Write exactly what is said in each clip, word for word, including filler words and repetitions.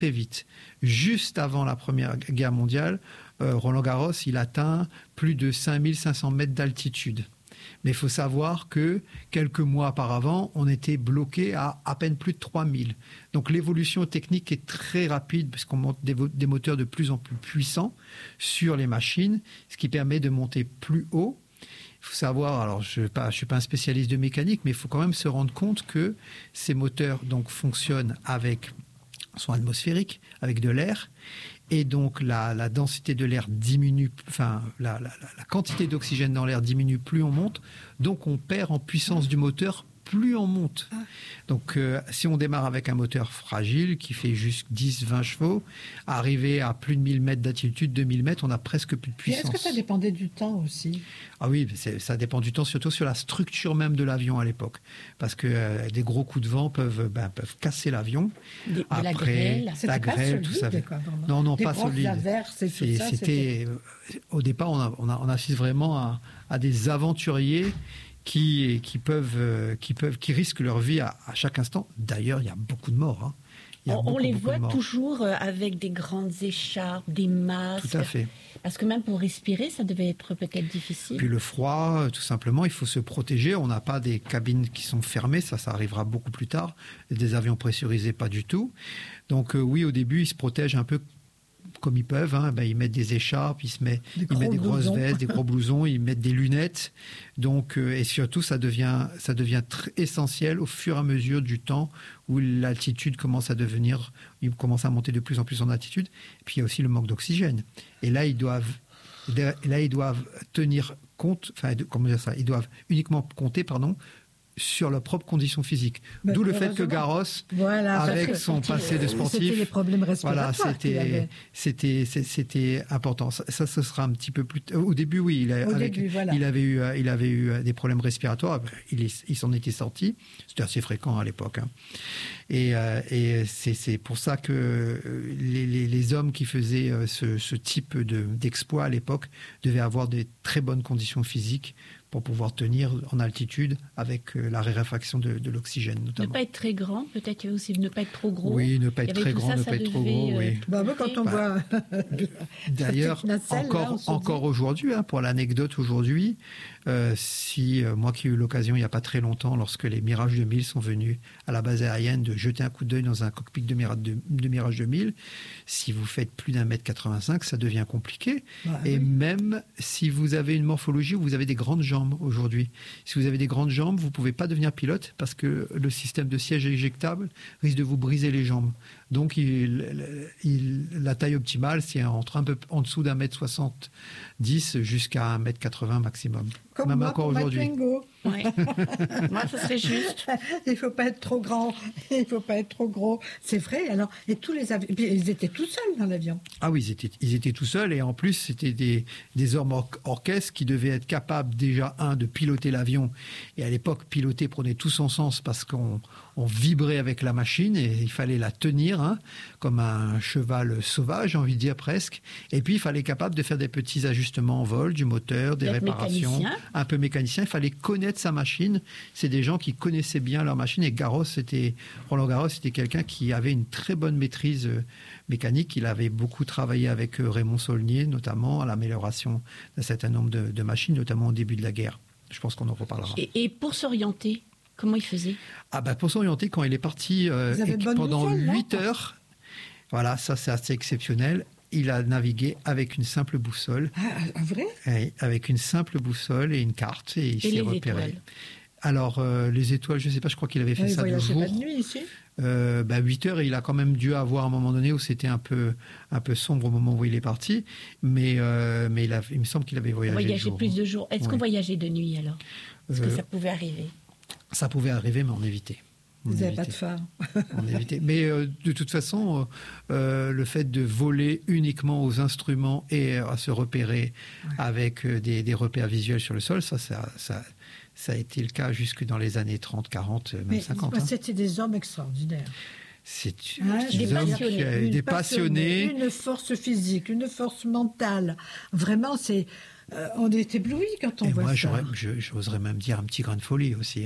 très vite. Juste avant la Première Guerre mondiale, euh, Roland-Garros, il atteint plus de cinq mille cinq cents mètres d'altitude. Mais il faut savoir que quelques mois auparavant, on était bloqué à à peine plus de trois mille. Donc l'évolution technique est très rapide puisqu'on monte des, des moteurs de plus en plus puissants sur les machines, ce qui permet de monter plus haut. Il faut savoir, alors je ne suis pas un spécialiste de mécanique, mais il faut quand même se rendre compte que ces moteurs donc, fonctionnent avec, sont atmosphériques, avec de l'air. Et donc la, la densité de l'air diminue, enfin la, la, la quantité d'oxygène dans l'air diminue plus on monte, donc on perd en puissance du moteur plus on monte. Donc euh, si on démarre avec un moteur fragile qui fait juste dix vingt chevaux, arriver à plus de mille mètres d'altitude, deux mille mètres, on a presque plus de puissance. Et est-ce que ça dépendait du temps aussi ? Ah oui, c'est, ça dépend du temps, surtout sur la structure même de l'avion à l'époque. Parce que euh, des gros coups de vent peuvent, ben, peuvent casser l'avion. Des, Après, la grêle. la C'était grêle, pas tout ça. solide, quoi, non, non, des pas grosses solide. averses et tout C'est, ça, c'était, c'était... Au départ, on, a, on, a, on assiste vraiment à, à des aventuriers qui, qui, peuvent, qui, peuvent, qui risquent leur vie à, à chaque instant. D'ailleurs, il y a beaucoup de morts. Hein. On, beaucoup, on les beaucoup voit toujours avec des grandes écharpes, des masques. Tout à fait. Parce que même pour respirer, ça devait être peut-être difficile. Puis le froid, tout simplement, il faut se protéger. On n'a pas des cabines qui sont fermées, ça, ça arrivera beaucoup plus tard. Des avions pressurisés, pas du tout. Donc euh, oui, au début, ils se protègent un peu comme ils peuvent. Hein. Ben, ils mettent des écharpes, ils, se mettent, des, ils mettent des grosses blousons. vestes, des gros blousons, ils mettent des lunettes. Donc, euh, et surtout, ça devient, ça devient très essentiel au fur et à mesure du temps où l'altitude commence à devenir, il commence à monter de plus en plus en altitude. Et puis il y a aussi le manque d'oxygène. Et là, ils doivent, là, ils doivent tenir compte, enfin, comment dire ça, ils doivent uniquement compter, pardon, sur leurs propres conditions physiques. Mais d'où le fait que Garros, voilà, avec son passé de sportif, c'était les problèmes respiratoires. Voilà, c'était, c'était, c'était important. Ça, ça, ce sera un petit peu plus. Au début, oui, il, a, Au avec, début, voilà. il avait eu, il avait eu des problèmes respiratoires. Il, il s'en était sorti. C'était assez fréquent à l'époque. Hein. Et, euh, et c'est, c'est pour ça que les, les, les hommes qui faisaient ce, ce type de, d'exploit à l'époque devaient avoir des très bonnes conditions physiques pour pouvoir tenir en altitude avec la raréfaction de, de l'oxygène, notamment. Ne pas être très grand, peut-être aussi ne pas être trop gros. Oui, ne pas être très grand, ça, ne ça pas être trop gros, euh, oui. Bah, moi, quand on bah, voit... D'ailleurs, nacelle, encore, là, encore aujourd'hui, hein, pour l'anecdote aujourd'hui, euh, si euh, moi qui ai eu l'occasion il n'y a pas très longtemps, lorsque les Mirage deux mille sont venus à la base aérienne, de jeter un coup d'œil dans un cockpit de Mirage, de, de Mirage deux mille, si vous faites plus d'un mètre quatre-vingt-cinq, ça devient compliqué. Bah, Et oui. même si vous avez une morphologie où vous avez des grandes jambes aujourd'hui, si vous avez des grandes jambes, vous ne pouvez pas devenir pilote parce que le système de siège éjectable risque de vous briser les jambes. Donc, il, il, la taille optimale, c'est entre un peu en dessous d'un mètre soixante-dix jusqu'à un mètre quatre-vingts maximum. Comme Même moi, encore pour aujourd'hui. Twingo. Ouais. Moi, ça serait juste. Il ne faut pas être trop grand, il ne faut pas être trop gros. C'est vrai, alors, et tous les avions, ils étaient tout seuls dans l'avion. Ah oui, ils étaient, ils étaient tout seuls, et en plus, c'était des, des hommes or- orchestres qui devaient être capables, déjà, un, de piloter l'avion. Et à l'époque, piloter prenait tout son sens parce qu'on on vibrait avec la machine, et il fallait la tenir, hein, comme un cheval sauvage, j'ai envie de dire presque. Et puis, il fallait être capable de faire des petits ajustements en vol, du moteur, des D'être réparations. mécanicien. Un peu mécanicien, il fallait connaître sa machine. C'est des gens qui connaissaient bien leur machine. Et Garros, c'était, Roland Garros, c'était quelqu'un qui avait une très bonne maîtrise euh, mécanique. Il avait beaucoup travaillé avec euh, Raymond Saulnier, notamment à l'amélioration d'un certain nombre de, de machines, notamment au début de la guerre. Je pense qu'on en reparlera. Et, et pour s'orienter, comment il faisait ? Ah ben pour s'orienter, quand il est parti euh, Vous avez et une bonne pendant boussole, non ? huit heures, voilà, ça c'est assez exceptionnel. Il a navigué avec une simple boussole. Ah, vrai ? Oui, avec une simple boussole et une carte, et il Et s'est les repéré. étoiles. Alors, euh, les étoiles, je ne sais pas, je crois qu'il avait fait Il ça de voyageait jour. pas de nuit ici. Euh, bah, huit heures, et il a quand même dû avoir un moment donné où c'était un peu, un peu sombre au moment où il est parti, mais, euh, mais il, a, il me semble qu'il avait voyagé, Voyager de jour. plus de jours. Est-ce Ouais. qu'on voyageait de nuit alors ? Est-ce que Euh, ça pouvait arriver ? Ça pouvait arriver, mais on évitait. On Vous n'avez évitait. pas de phare. On évitait. Mais euh, de toute façon, euh, euh, le fait de voler uniquement aux instruments et à se repérer Ouais. avec euh, des, des repères visuels sur le sol, ça, ça, ça, ça a été le cas jusque dans les années trente, quarante, même Mais cinquante. bah, hein. c'était des hommes extraordinaires. C'est Hein, des, des hommes qui, passionnés. euh, Une des passionnés. Une force physique, une force mentale. Vraiment, c'est, euh, on est éblouis quand on Et voit moi, ça. j'aurais, je- j'oserais même dire un petit grain de folie aussi. Hein.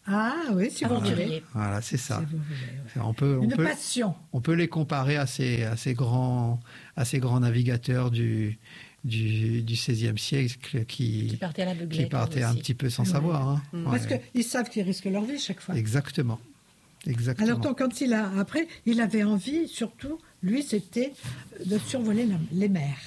Ah oui, si vous voulez. Aventurier. Voilà, c'est ça. Si vous voulez, ouais. On peut, on Une peut, passion. on peut les comparer à ces, à ces grands, à ces grands navigateurs du, du, du seizième siècle Qui qui, partait à qui l'aveuglette. partaient un aussi. petit peu sans Ouais. savoir. Hein. Mm. Parce Ouais. qu'ils savent qu'ils risquent leur vie chaque fois. Exactement. Exactement. Alors donc, quand il a après, il avait envie, surtout, lui, c'était de survoler la- les mers.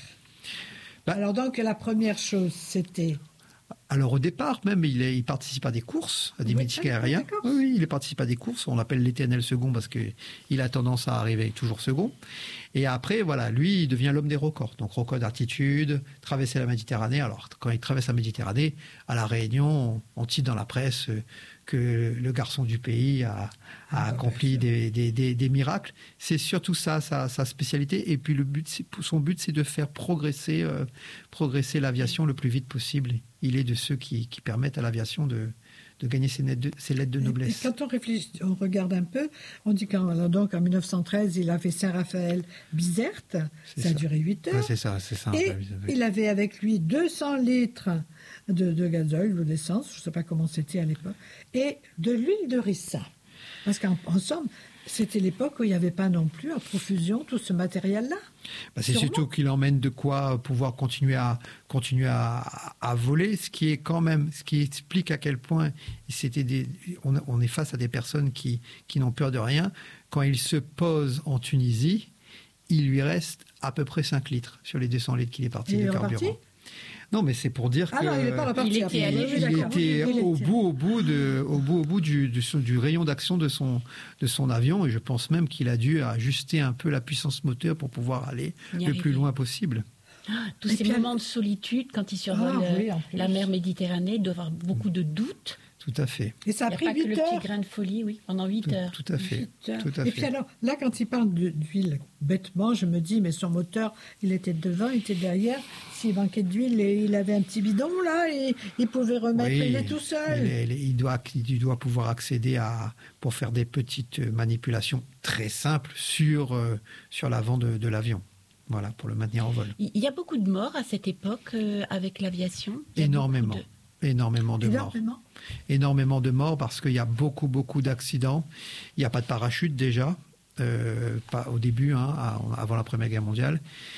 Bah- Alors donc, la première chose, c'était Alors au départ, même, il, est, il participe à des courses, à des Oui, meetings ah, aériens. d'accord. Oui, oui, il participe à des courses. On l'appelle l'éternel second parce qu'il a tendance à arriver toujours second. Et après, voilà, lui, il devient l'homme des records. Donc record d'altitude, traverser la Méditerranée. Alors quand il traverse la Méditerranée, à La Réunion, on, on cite dans la presse euh, que le garçon du pays a, a Ah, accompli bien des, des, des, des miracles. C'est surtout ça, sa, sa spécialité. Et puis le but, c'est- son but, c'est de faire progresser, euh, progresser l'aviation le plus vite possible. Il est de ceux qui, qui permettent à l'aviation de, de gagner ses, lettres de, ses lettres de Et- noblesse. Et quand on réfléchit, on regarde un peu, on dit qu'en donc en mille neuf cent treize, il a fait Saint-Raphaël-Bizerte, C'est ça a ça. duré huit heures. Ouais, c'est ça, c'est ça. Et Oui, oui. il avait avec lui deux cents litres de, de gazole ou d'essence, je ne sais pas comment c'était à l'époque, et de l'huile de ricin. Parce qu'en en somme, c'était l'époque où il n'y avait pas non plus à profusion tout ce matériel-là. Bah, c'est Sûrement. surtout qu'il emmène de quoi pouvoir continuer à continuer à, à voler, ce qui est quand même, ce qui explique à quel point c'était des, on, on est face à des personnes qui qui n'ont peur de rien. Quand il se pose en Tunisie, il lui reste à peu près cinq litres sur les deux cents litres qu'il est parti Il de est carburant. reparti Non, mais c'est pour dire Ah que non, il n'est pas reparti. il était après. allé Oui, il d'accord. était Il au était- bout, au bout de, au bout, au bout du, du, du rayon d'action de son, de son avion, et je pense même qu'il a dû ajuster un peu la puissance moteur pour pouvoir aller Y le arriver. plus loin possible. Ah, tous Et ces puis, moments de solitude quand il survole Ah, euh, oui, en plus. la mer Méditerranée, il doit avoir beaucoup de doutes. Tout à fait. Et ça Il a n'y a pris pas que le huit petit heures. grain de folie, oui, pendant huit Tout, heures. tout à fait. Huit heures. Tout à Et fait. puis alors, là, quand il parle de- d'huile, bêtement, je me dis, mais son moteur, il était devant, il était derrière. S'il manquait d'huile, et il avait un petit bidon, là, et il pouvait remettre, Oui, il est tout seul. Il, est- il doit, il doit pouvoir accéder à, pour faire des petites manipulations très simples sur, euh, sur l'avant de, de l'avion. Voilà, pour le maintenir en vol. Il il y a beaucoup de morts à cette époque euh, avec l'aviation. Il y a Énormément. beaucoup de- Énormément de morts. Énormément. Énormément de morts parce qu'il y a beaucoup, beaucoup d'accidents. Il n'y a pas de parachute déjà, euh, pas au début, hein, à- avant la Première Guerre mondiale.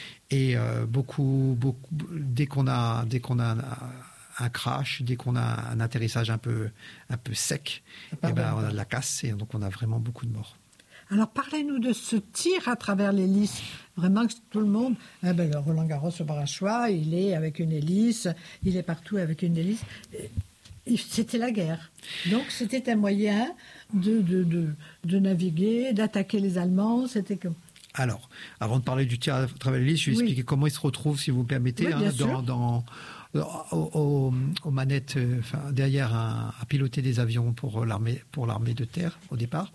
Et euh, beaucoup, beaucoup, dès qu'on a, dès qu'on a un, un crash, dès qu'on a un atterrissage un peu, un peu sec, Ça eh part ben, dans on le a de la casse et donc on a vraiment beaucoup de morts. Alors, parlez-nous de ce tir à travers l'hélice. Vraiment, que tout le monde. Eh ben, le Roland Garros au Barachois, il est avec une hélice, il est partout avec une hélice. Et c'était la guerre. Donc, c'était un moyen de, de, de, de naviguer, d'attaquer les Allemands. C'était comme. Alors, avant de parler du tir à travers l'hélice, je vais Oui. expliquer comment il se retrouve, si vous me permettez, Oui, bien hein, sûr. dans, dans, au- au- aux manettes, euh, enfin, derrière un, à piloter des avions pour l'armée, pour l'armée de terre au départ.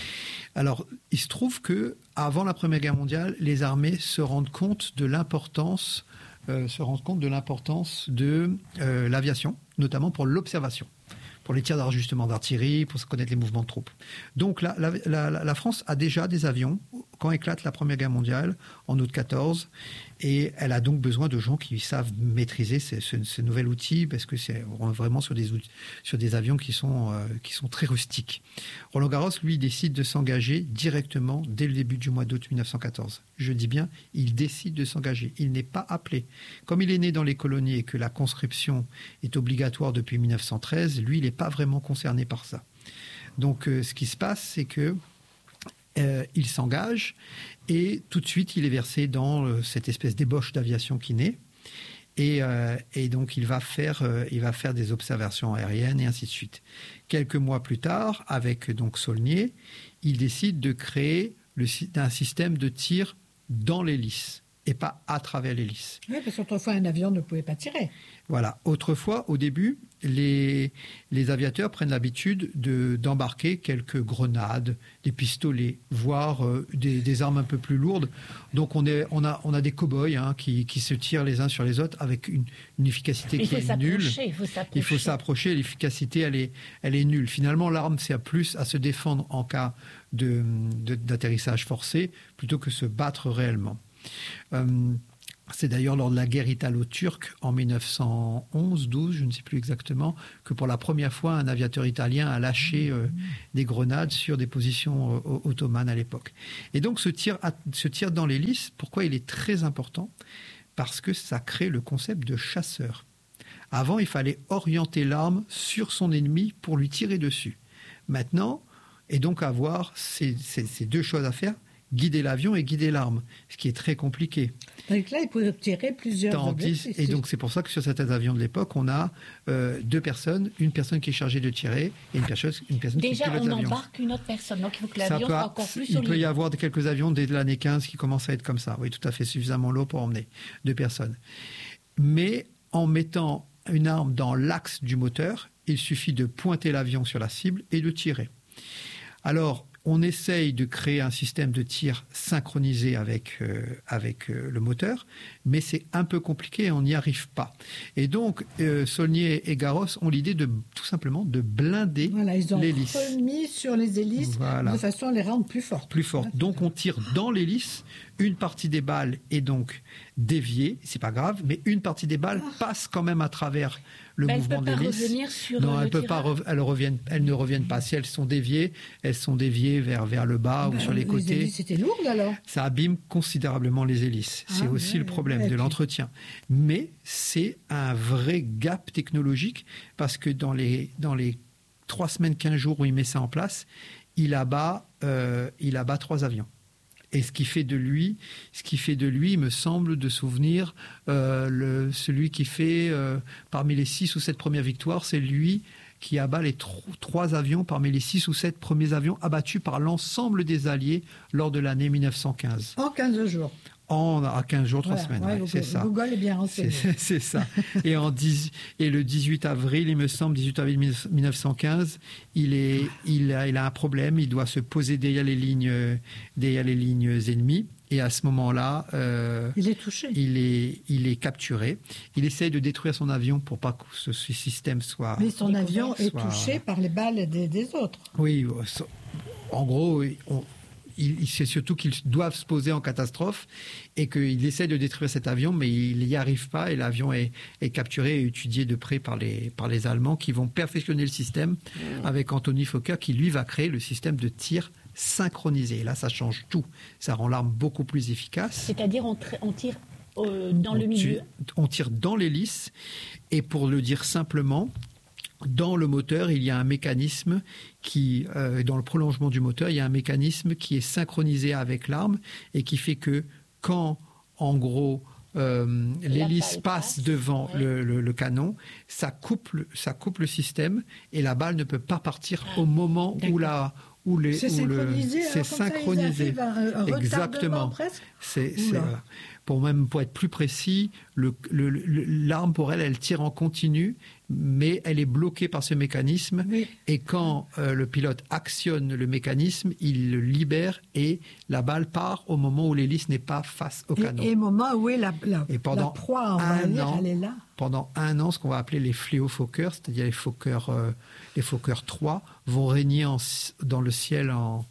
Alors, il se trouve que avant la Première Guerre mondiale, les armées se rendent compte de l'importance, euh, se rendent compte de l'importance de euh, l'aviation, notamment pour l'observation, pour les tirs d'ajustement d'artillerie, pour connaître les mouvements de troupes. Donc la, la, la, la France a déjà des avions quand éclate la Première Guerre mondiale, en août quatorze, et elle a donc besoin de gens qui savent maîtriser ce, ce, ce nouvel outil, parce que c'est vraiment sur des, outils, sur des avions qui sont, euh, qui sont très rustiques. Roland Garros, lui, décide de s'engager directement dès le début du mois d'août mille neuf cent quatorze. Je dis bien, il décide de s'engager. Il n'est pas appelé. Comme il est né dans les colonies et que la conscription est obligatoire depuis mille neuf cent treize, lui, il n'est pas vraiment concerné par ça. Donc, euh, ce qui se passe, c'est que euh, il s'engage et tout de suite, il est versé dans euh, cette espèce d'ébauche d'aviation qui naît. Et, euh, et donc, il va, faire, euh, il va faire des observations aériennes et ainsi de suite. Quelques mois plus tard, avec donc Saulnier, il décide de créer le, un système de tir dans l'hélice et pas à travers l'hélice. Oui, parce qu'autrefois, un avion ne pouvait pas tirer. Voilà. Autrefois, au début, les, les aviateurs prennent l'habitude de, d'embarquer quelques grenades, des pistolets, voire euh, des, des armes un peu plus lourdes. Donc, on, est, on, a, on a des cow-boys hein, qui, qui se tirent les uns sur les autres avec une, une efficacité Il qui faut est nulle. s'approcher, il faut s'approcher. Il faut s'approcher, l'efficacité, elle est, elle est nulle. Finalement, l'arme sert plus à se défendre en cas de, de, d'atterrissage forcé plutôt que se battre réellement. Euh, C'est d'ailleurs lors de la guerre italo-turque en mille neuf cent onze douze, je ne sais plus exactement, que pour la première fois, un aviateur italien a lâché euh, des grenades sur des positions euh, ottomanes à l'époque. Et donc ce tir, ce tir dans l'hélice, pourquoi il est très important ? Parce que ça crée le concept de chasseur. Avant, il fallait orienter l'arme sur son ennemi pour lui tirer dessus. Maintenant, et donc avoir ces, ces, ces deux choses à faire, guider l'avion et guider l'arme, ce qui est très compliqué. Donc là, il peut tirer plusieurs Tandis, objectifs. Et donc c'est pour ça que sur certains avions de l'époque, on a euh, deux personnes, une personne qui est chargée de tirer et une personne, une personne Déjà, qui pilote l'avion. Déjà, on embarque une autre personne, donc il faut que Ça l'avion peut, soit encore plus il solide. peut y avoir quelques avions dès l'année quinze qui commencent à être comme ça. Oui, tout à fait, suffisamment lourd pour emmener deux personnes. Mais en mettant une arme dans l'axe du moteur, il suffit de pointer l'avion sur la cible et de tirer. Alors, on essaye de créer un système de tir synchronisé avec, euh, avec euh, le moteur, mais c'est un peu compliqué et on n'y arrive pas. Et donc, euh, Saulnier et Garros ont l'idée de tout simplement de blinder voilà, ils ont l'hélice. remis sur les hélices Voilà. de façon à les rendre plus fortes. Plus fortes. Donc, on tire dans l'hélice. Une partie des balles est donc déviée, c'est pas grave, mais une partie des balles passe quand même à travers le Mais mouvement de l'hélice. Elle ne peut pas revenir sur non, le elle peut pas tireur. rev- elles, reviennent, elles ne reviennent pas. Si elles sont déviées, elles sont déviées vers, vers le bas Ben, ou sur les côtés. Les hélices étaient lourdes alors. Ça abîme considérablement les hélices. C'est Ah, aussi ouais, le problème ouais, de puis- l'entretien. Mais c'est un vrai gap technologique parce que dans les, dans les trois semaines, quinze jours où il met ça en place, il abat, euh, il abat trois avions. Et ce qui fait de lui, ce qui fait de lui, il me semble de souvenir, euh, le, celui qui fait euh, parmi les six ou sept premières victoires, c'est lui qui abat les tro- trois avions parmi les six ou sept premiers avions abattus par l'ensemble des Alliés lors de l'année mille neuf cent quinze. En quinze jours. En à quinze jours, trois Voilà, semaines, ouais, ouais, Google, c'est ça. Google est bien renseigné. C'est, c'est ça. Et, en dix, et le dix-huit avril, il me semble, dix-huit avril mille neuf cent quinze, il, est, il, a, il a un problème, il doit se poser derrière les lignes, derrière les lignes ennemies. Et à ce moment-là, euh, il est touché. Il est, il est capturé. Il essaye de détruire son avion pour pas que ce, ce système soit... Mais son avion est soit... touché par les balles des, des autres. Oui, en gros... On, Il, c'est surtout qu'ils doivent se poser en catastrophe et qu'il essaie de détruire cet avion, mais il n'y arrive pas et l'avion est, est capturé et étudié de près par les, par les Allemands qui vont perfectionner le système avec Anthony Fokker qui, lui, va créer le système de tir synchronisé. Et là, ça change tout. Ça rend l'arme beaucoup plus efficace. C'est-à-dire on, tr- on tire euh, dans on le milieu. Tire, on tire dans l'hélice et pour le dire simplement... Dans le moteur, il y a un mécanisme qui, euh, dans le prolongement du moteur, il y a un mécanisme qui est synchronisé avec l'arme et qui fait que quand, en gros, euh, l'hélice passe, passe devant ouais. le, le, le canon, ça coupe, ça coupe le système et la balle ne peut pas partir ah, au moment où la... Où les, c'est où synchronisé. Le, c'est synchronisé. Ça, un, un exactement. Presque. C'est, c'est, voilà. Pour même pour être plus précis, le, le, le, l'arme pour elle, elle tire en continu, mais elle est bloquée par ce mécanisme. Oui. Et quand euh, le pilote actionne le mécanisme, il le libère et la balle part au moment où l'hélice n'est pas face au canon. Et, et au moment où est la, la, et pendant la proie en arrière, elle est là. Pendant un an, ce qu'on va appeler les fléaux-Fokker, c'est-à-dire les Fokker, euh, les Fokker trois, vont régner en, dans le ciel en,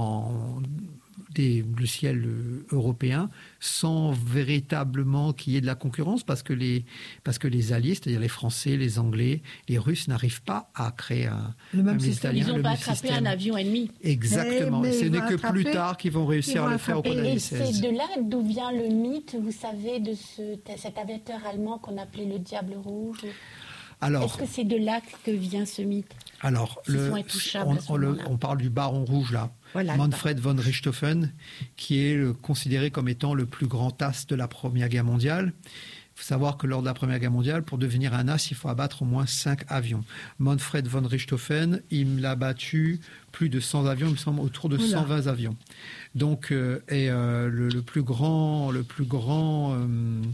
en des, le ciel européen sans véritablement qu'il y ait de la concurrence parce que les, parce que les alliés, c'est-à-dire les Français, les Anglais, les Russes n'arrivent pas à créer un, le même, même système. Ils n'ont pas attrapé système. un avion ennemi. Exactement. Mais, mais ce n'est que attraper, plus tard qu'ils vont réussir vont à le faire au cours de l'année seize. Et c'est de là d'où vient le mythe, vous savez, de ce, cet aviateur allemand qu'on appelait le Diable Rouge. Alors, est-ce que c'est de là que vient ce mythe? Alors, le, on, on, le, on parle du Baron Rouge là, voilà, Manfred von Richthofen, qui est le, considéré comme étant le plus grand as de la Première Guerre mondiale. Il faut savoir que lors de la Première Guerre mondiale, pour devenir un as, il faut abattre au moins cinq avions. Manfred von Richthofen, il a battu plus de cent avions, il me semble autour de voilà. cent vingt avions. Donc, euh, et euh, le, le plus grand, le plus grand euh,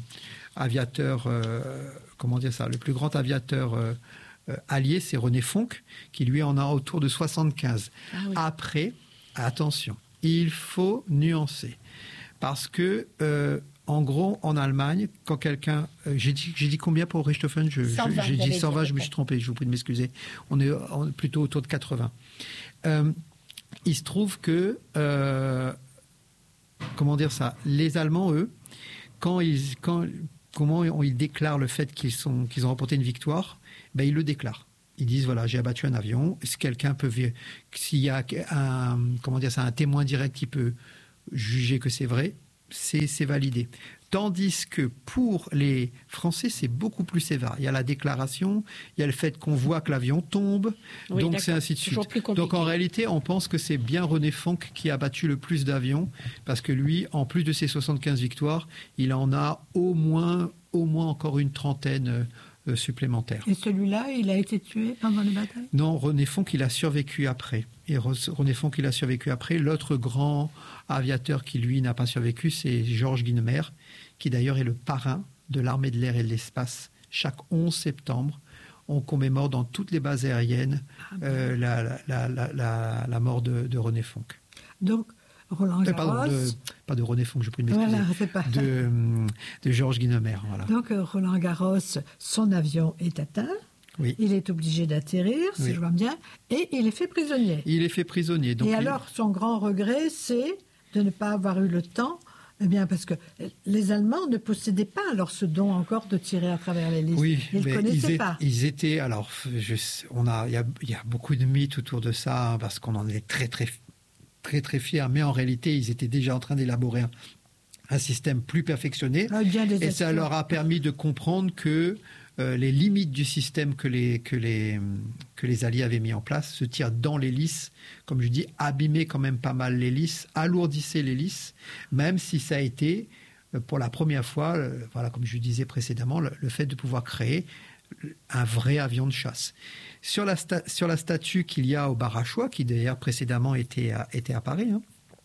aviateur, euh, comment dire ça, le plus grand aviateur euh, euh, allié, c'est René Fonck, qui lui en a autour de soixante-quinze. Ah oui. Après, attention, il faut nuancer, parce que euh, en gros, en Allemagne, quand quelqu'un... Euh, j'ai, dit, j'ai dit combien pour Richthofen? je, cent vingt, J'ai dit cent vingt, je me suis trompé, je vous prie de m'excuser. On est, on est plutôt autour de quatre-vingts. Euh, il se trouve que... Euh, comment dire ça? Les Allemands, eux, quand ils, quand, comment ils déclarent le fait qu'ils, sont, qu'ils ont remporté une victoire, ben, ils le déclarent. Ils disent, voilà, j'ai abattu un avion. Si quelqu'un peut, s'il y a un, comment dire ça, un témoin direct qui peut juger que c'est vrai, c'est, c'est validé. Tandis que pour les Français, c'est beaucoup plus sévère. Il y a la déclaration, il y a le fait qu'on voit que l'avion tombe, oui, donc d'accord. C'est ainsi de suite. Donc en réalité, on pense que c'est bien René Fonck qui a battu le plus d'avions, parce que lui, en plus de ses soixante-quinze victoires, il en a au moins, au moins encore une trentaine euh, supplémentaires. Et celui-là, il a été tué pendant les batailles ? Non, René Fonck, il a survécu après. Et René Fonck, il a survécu après. L'autre grand aviateur qui, lui, n'a pas survécu, c'est Georges Guynemer, qui d'ailleurs est le parrain de l'armée de l'air et de l'espace. Chaque onze septembre, on commémore dans toutes les bases aériennes euh, la, la, la, la, la mort de, de René Fonck. Donc, Roland Garros... Euh, pardon, de, pas de René Fonck, je prie de m'excuser. Voilà, c'est pas... de, de Georges Guynemer. Voilà. Donc, Roland Garros, son avion est atteint. Oui. Il est obligé d'atterrir, si oui. je vois bien, et il est fait prisonnier. Il est fait prisonnier. Donc et il... alors, son grand regret, c'est de ne pas avoir eu le temps... Eh bien, parce que les Allemands ne possédaient pas alors ce don encore de tirer à travers les listes. Oui, ils ne connaissaient ils pas. Ils étaient, alors, je, on a, il y a, il y a beaucoup de mythes autour de ça, hein, parce qu'on en est très, très, très, très fiers. Mais en réalité, ils étaient déjà en train d'élaborer un, un système plus perfectionné. Ah, bien des et ça aspects. leur a permis de comprendre que euh, les limites du système que les, que, les, que les Alliés avaient mis en place, ce tir dans l'hélice, comme je dis, abîmait quand même pas mal l'hélice, alourdissait l'hélice, même si ça a été, pour la première fois, euh, voilà, comme je disais précédemment, le, le fait de pouvoir créer un vrai avion de chasse. Sur la, sta- sur la statue qu'il y a au Barachois, qui d'ailleurs précédemment était à, était à Paris, hein,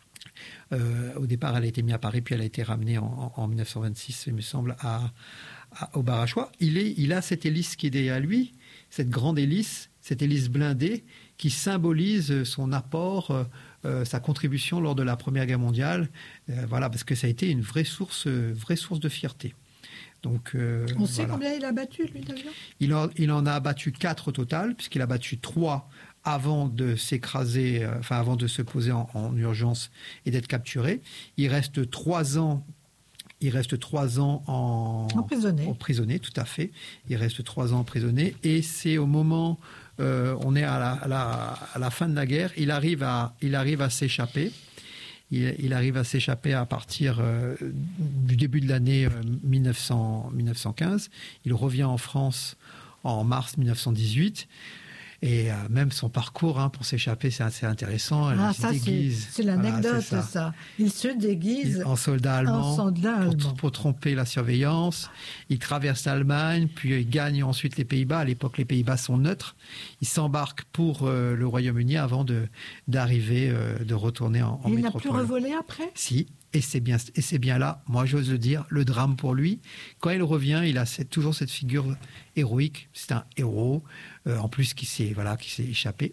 euh, au départ elle a été mise à Paris, puis elle a été ramenée en, en dix-neuf cent vingt-six, il me semble, à... au Barachois, il, est, il a cette hélice qui est derrière lui, cette grande hélice, cette hélice blindée qui symbolise son apport, euh, sa contribution lors de la Première Guerre mondiale, euh, voilà, parce que ça a été une vraie source, vraie source de fierté. Donc, euh, On sait voilà. Combien il a battu, lui, d'avions ? il, en, il en a battu quatre au total, puisqu'il a battu trois avant de s'écraser, euh, enfin avant de se poser en, en urgence et d'être capturé. Il reste trois ans Il reste trois ans en... emprisonné. Emprisonné, tout à fait. Il reste trois ans emprisonné. Et c'est au moment, euh, on est à la, à, la, à la fin de la guerre, il arrive à, il arrive à s'échapper. Il, il arrive à s'échapper à partir euh, du début de l'année euh, mille neuf cents, mille neuf cent quinze. Il revient en France en mars mille neuf cent dix-huit. Et euh, même son parcours hein, pour s'échapper, c'est assez intéressant. Elle ah, se ça, déguise. C'est, c'est l'anecdote, voilà, c'est ça. ça. Il se déguise il, en soldat allemand, en soldat allemand. Pour, pour tromper la surveillance. Il traverse l'Allemagne, puis il gagne ensuite les Pays-Bas. À l'époque, les Pays-Bas sont neutres. Il s'embarque pour euh, le Royaume-Uni avant de, d'arriver, euh, de retourner en, en il métropole. Il n'a plus revolé après ? Si. Et c'est, bien, et c'est bien là, moi j'ose le dire, le drame pour lui. Quand il revient, il a cette, toujours cette figure héroïque. C'est un héros, euh, en plus qui s'est, voilà, qui s'est échappé.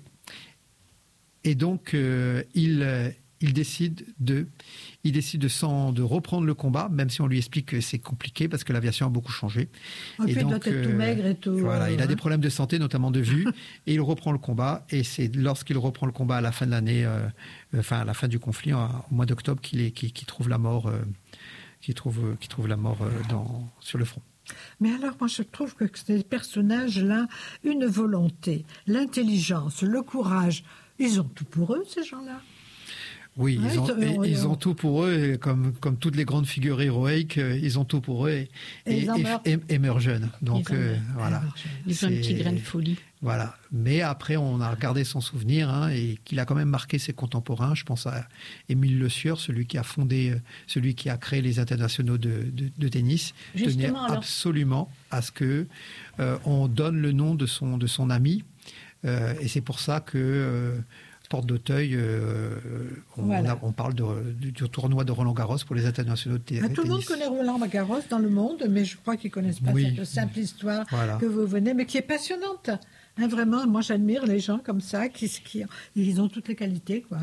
Et donc, euh, il, euh, il décide, de, il décide de, s'en, de reprendre le combat, même si on lui explique que c'est compliqué parce que l'aviation a beaucoup changé. En et puis, donc, il doit être euh, tout maigre et tout. Voilà, il a hein. des problèmes de santé, notamment de vue, et il reprend le combat. Et c'est lorsqu'il reprend le combat à la fin de l'année, euh, enfin à la fin du conflit, au mois d'octobre, qu'il, est, qu'il, qu'il trouve la mort, euh, qu'il trouve, qu'il trouve la mort euh, dans, sur le front. Mais alors, moi, je trouve que ces personnages-là, une volonté, l'intelligence, le courage, ils ont tout pour eux, ces gens-là. Oui, ouais, ils, ont, ils, ont, ils ont tout pour eux, et comme, comme toutes les grandes figures héroïques, ils ont tout pour eux et, et, et, et, et meurent jeunes. Donc, ils euh, voilà. Ils ont un petit grain de folie. Voilà. Mais après, on a gardé son souvenir hein, et qu'il a quand même marqué ses contemporains. Je pense à Émile Le Sieur, celui qui a fondé, celui qui a créé les internationaux de, de, de tennis. Justement, tenait alors... absolument à ce que euh, on donne le nom de son, de son ami. Euh, et c'est pour ça que... Euh, Porte d'Auteuil, euh, on, voilà. on, a, on parle de, du, du tournoi de Roland-Garros pour les internationaux de tennis. Ah, tout le monde connaît Roland-Garros dans le monde, mais je crois qu'ils ne connaissent pas oui. cette simple histoire voilà. que vous venez, mais qui est passionnante. Hein, vraiment, moi j'admire les gens comme ça, qui, qui ils ont toutes les qualités, quoi.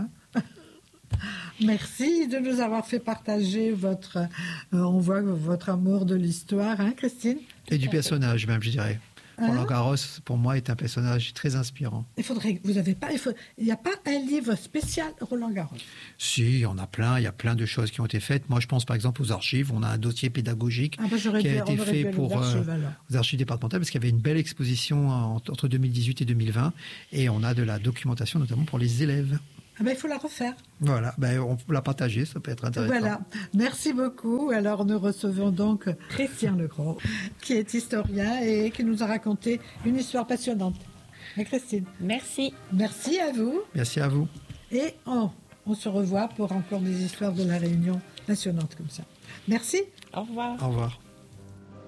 Merci de nous avoir fait partager votre, euh, on voit votre amour de l'histoire, hein, Christine ? Et du personnage même, je dirais. Roland Garros, pour moi, est un personnage très inspirant. Il faudrait, vous avez pas, il faut, il n'y a pas un livre spécial Roland Garros. Si, il y en a plein. Il y a plein de choses qui ont été faites. Moi, je pense par exemple aux archives. On a un dossier pédagogique ah bah, qui a dit, été fait pour archives, euh, aux archives départementales parce qu'il y avait une belle exposition entre deux mille dix-huit et deux mille vingt, et on a de la documentation notamment pour les élèves. Ah ben, il faut la refaire. Voilà, ben, on peut la partager, ça peut être intéressant. Voilà, merci beaucoup. Alors nous recevons donc Christian Legros, qui est historien et qui nous a raconté une histoire passionnante. Et Christine. Merci. Merci à vous. Merci à vous. Et on, on se revoit pour encore des histoires de la Réunion passionnantes comme ça. Merci. Au revoir. Au revoir.